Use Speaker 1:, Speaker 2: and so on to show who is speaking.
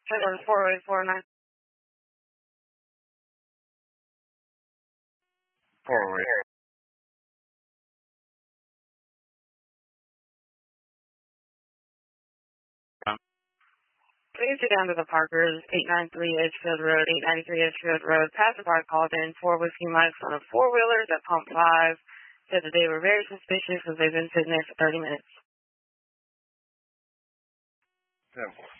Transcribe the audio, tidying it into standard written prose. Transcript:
Speaker 1: Headline 4849.
Speaker 2: Forward.
Speaker 1: Please get down to the Parkers, 893 Edgefield Road, 893 Edgefield Road. Passerby called in 4 Whiskey Mike's on a four-wheelers at Pump 5. Said that they were very suspicious because they've been sitting there for 30 minutes.
Speaker 2: Simple.